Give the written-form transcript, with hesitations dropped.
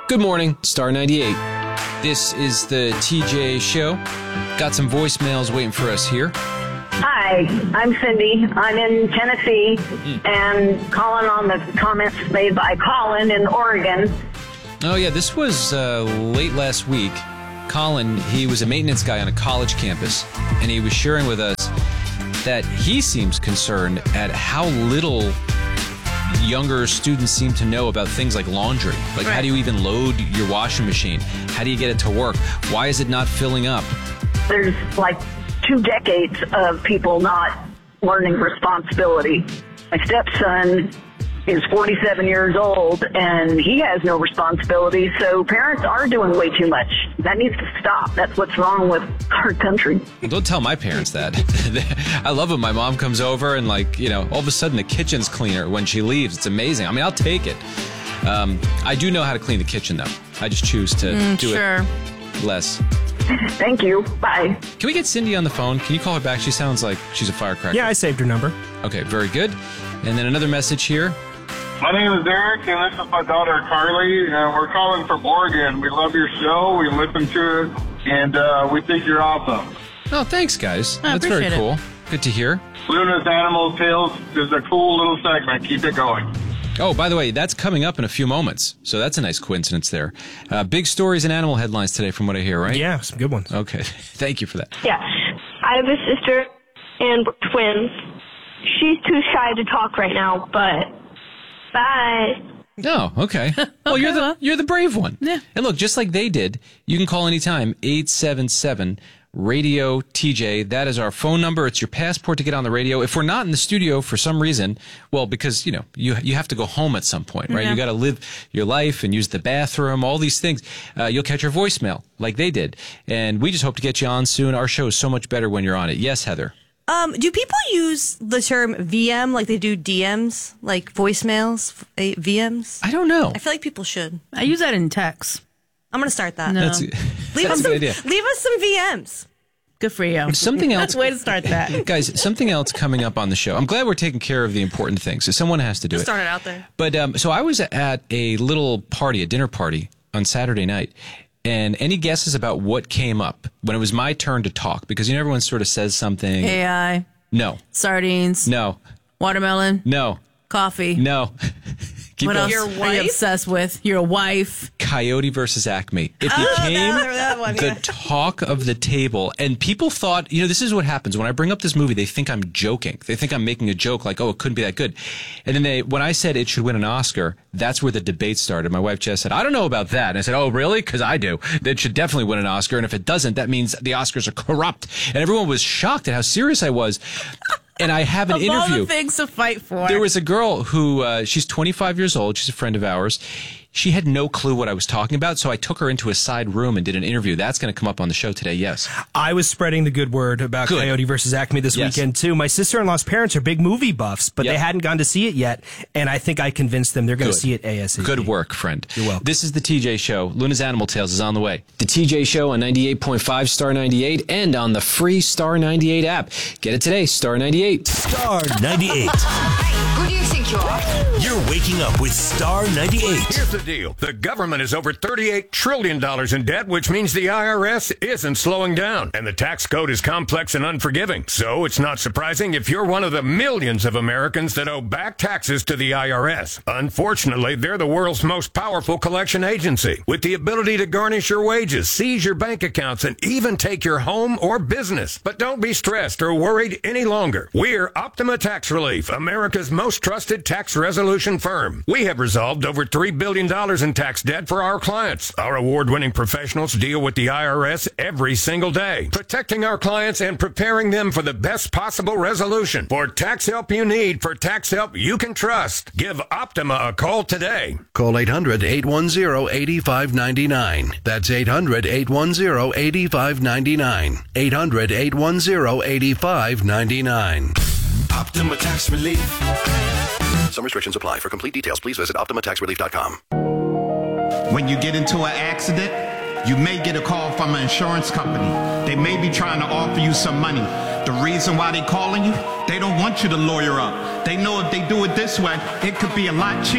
Good morning, Star 98. This is the TJ Show. Got some voicemails waiting for us here. Hi, I'm Cindy. I'm in Tennessee and calling on the comments made by Colin in Oregon. Oh, yeah, this was late last week. Colin, he was a maintenance guy on a college campus, and he was sharing with us that he seems concerned at how little younger students seem to know about things like laundry. Like, how do you even load your washing machine? How do you get it to work? Why is it not filling up? There's like 2 decades of people not learning responsibility. My stepson is 47 years old, and he has no responsibility, so parents are doing way too much. That needs to stop. That's what's wrong with our country. Don't tell my parents that. I love when my mom comes over and, like, you know, all of a sudden the kitchen's cleaner when she leaves. It's amazing. I mean, I'll take it. I do know how to clean the kitchen, though. I just choose to do it less. Thank you. Bye. Can we get Cindy on the phone? Can you call her back? She sounds like she's a firecracker. Yeah, I saved her number. Okay, very good. And then another message here. My name is Eric, and this is my daughter, Carly, and we're calling from Oregon. We love your show. We listen to it, and we think you're awesome. Oh, thanks, guys. That's very cool. Good to hear. Luna's Animal Tales is a cool little segment. Keep it going. Oh, by the way, that's coming up in a few moments, so that's a nice coincidence there. Big stories and animal headlines today from what I hear, right? Yeah, some good ones. Okay, thank you for that. Yeah. I have a sister, and we're twins. She's too shy to talk right now, but bye. Oh, okay. Well, you're the brave one. Yeah. And look, just like they did, you can call anytime, 877-RADIO-TJ. That is our phone number. It's your passport to get on the radio. If we're not in the studio for some reason, well, because, you know, you have to go home at some point, right? Yeah. You got to live your life and use the bathroom, all these things. You'll catch our voicemail like they did. And we just hope to get you on soon. Our show is so much better when you're on it. Yes, Heather? Do people use the term VM like they do DMs, like voicemails, VMs? I don't know. I feel like people should. I use that in text. I'm going to start that. No. That's a good idea. Leave us some VMs. Good for you. Something else. That's a way to start that. Guys, something else coming up on the show. I'm glad we're taking care of the important things, so someone has to do it. Start it out there. But so I was at a little party, a dinner party on Saturday night. And any guesses about what came up when it was my turn to talk? Because, you know, everyone sort of says something. AI. No. Sardines. No. Watermelon. No. Coffee. No. What going. else are you obsessed with? Your wife. Coyote versus Acme. It became the talk of the table. And people thought, you know, this is what happens. When I bring up this movie, they think I'm joking. They think I'm making a joke like, oh, it couldn't be that good. And then when I said it should win an Oscar, that's where the debate started. My wife Jess said, I don't know about that. And I said, oh, really? Because I do. It should definitely win an Oscar. And if it doesn't, that means the Oscars are corrupt. And everyone was shocked at how serious I was. And I have an interview. Of all the things to fight for. There was a girl who, she's 25 years old. She's a friend of ours. She had no clue what I was talking about, so I took her into a side room and did an interview. That's going to come up on the show today, yes. I was spreading the good word about Coyote versus Acme this weekend, too. My sister-in-law's parents are big movie buffs, but they hadn't gone to see it yet, and I think I convinced them they're going to see it ASAP. Good work, friend. You're welcome. This is the TJ Show. Luna's Animal Tales is on the way. The TJ Show on 98.5 Star 98 and on the free Star 98 app. Get it today, Star 98. Star 98. Who do you think you are? You're waking up with Star 98. Here's the deal. The government is over $38 trillion in debt, which means the IRS isn't slowing down. And the tax code is complex and unforgiving. So it's not surprising if you're one of the millions of Americans that owe back taxes to the IRS. Unfortunately, they're the world's most powerful collection agency, with the ability to garnish your wages, seize your bank accounts, and even take your home or business. But don't be stressed or worried any longer. We're Optima Tax Relief, America's most trusted tax resolution firm. We have resolved over $3 billion in tax debt for our clients. Our award-winning professionals deal with the IRS every single day, protecting our clients and preparing them for the best possible resolution. For tax help you need, for tax help you can trust, give Optima a call today. Call 800-810-8599. That's 800-810-8599. 800-810-8599. Optima Tax Relief. Some restrictions apply. For complete details, please visit OptimaTaxRelief.com. When you get into an accident, you may get a call from an insurance company. They may be trying to offer you some money. The reason why they're calling you, they don't want you to lawyer up. They know if they do it this way, it could be a lot cheaper.